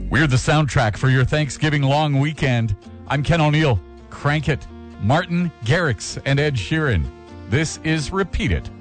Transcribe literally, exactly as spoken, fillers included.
We're the soundtrack for your Thanksgiving long weekend. I'm Ken O'Neill. Crank It, Martin Garrix, and Ed Sheeran. This is Repeat It